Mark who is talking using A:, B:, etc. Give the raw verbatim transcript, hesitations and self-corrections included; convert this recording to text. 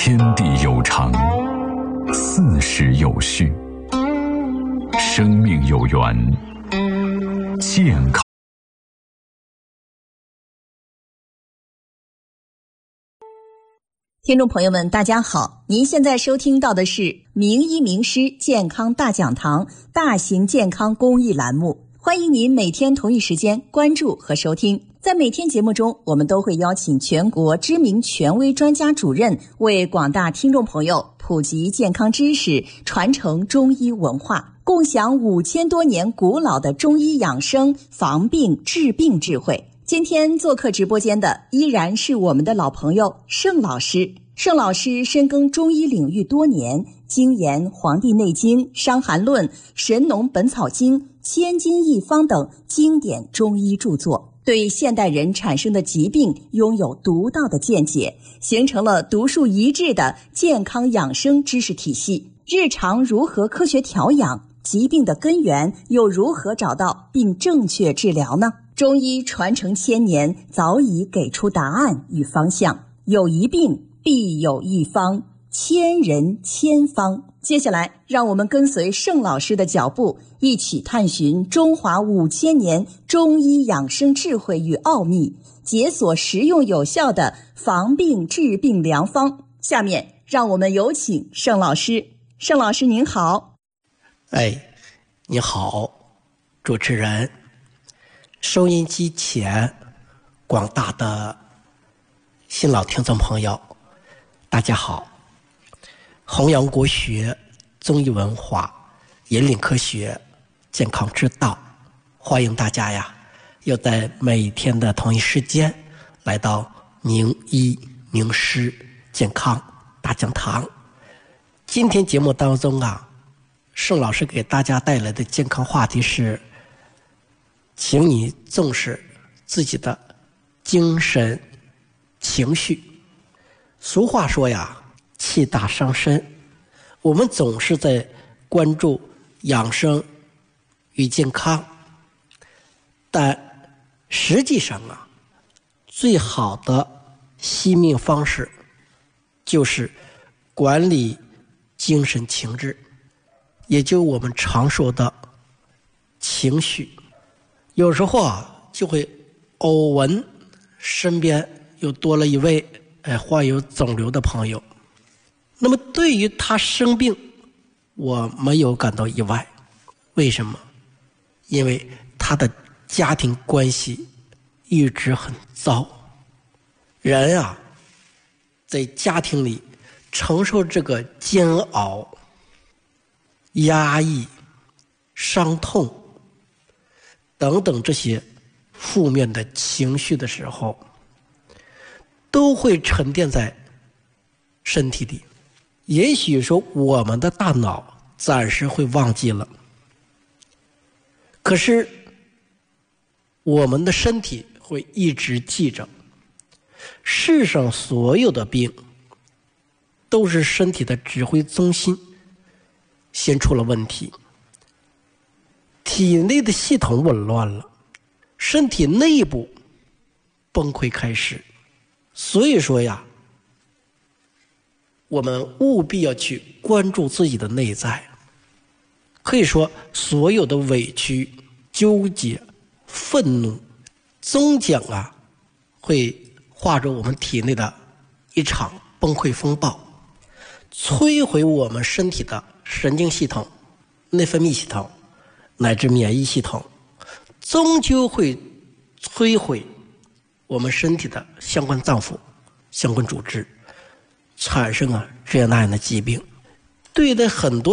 A: 天地有常，四时有序，生命有源，健康。
B: 听众朋友们，大家好，您现在收听到的是名医名师健康大讲堂大型健康公益栏目，欢迎您每天同一时间关注和收听。在每天节目中，我们都会邀请全国知名权威专家主任为广大听众朋友普及健康知识，传承中医文化，共享五千多年古老的中医养生防病治病智慧。今天做客直播间的依然是我们的老朋友盛老师。盛老师深耕中医领域多年，精研《黄帝内经》《伤寒论》《神农本草经》《千金一方》等经典中医著作，对现代人产生的疾病拥有独到的见解，形成了独树一帜的健康养生知识体系。日常如何科学调养？疾病的根源又如何找到并正确治疗呢？中医传承千年，早已给出答案与方向。有一病必有一方，千人千方。接下来让我们跟随盛老师的脚步，一起探寻中华五千年中医养生智慧与奥秘，解锁实用有效的防病治病良方。下面让我们有请盛老师。盛老师您好。
C: 哎，你好，主持人，收音机前广大的新老听众朋友，大家好。弘扬国学、中医文化，引领科学、健康之道，欢迎大家呀，又在每天的同一时间来到名医名师健康大讲堂。今天节目当中啊，盛老师给大家带来的健康话题是，请你重视自己的精神情绪。俗话说呀，气大伤身。我们总是在关注养生与健康，但实际上啊，最好的惜命方式就是管理精神情志，也就我们常说的情绪。有时候啊，就会偶闻身边又多了一位哎患有肿瘤的朋友。那么对于他生病，我没有感到意外。为什么？因为他的家庭关系一直很糟。人啊，在家庭里承受这个煎熬、压抑、伤痛等等这些负面的情绪的时候，都会沉淀在身体里。也许说我们的大脑暂时会忘记了，可是我们的身体会一直记着。世上所有的病都是身体的指挥中心先出了问题，体内的系统紊乱了，身体内部崩溃开始。所以说呀，我们务必要去关注自己的内在。可以说，所有的委屈、纠结、愤怒，终将啊，会化作我们体内的一场崩溃风暴，摧毁我们身体的神经系统、内分泌系统乃至免疫系统，终究会摧毁我们身体的相关脏腑、相关组织，产生啊这样那样的疾病。对待很多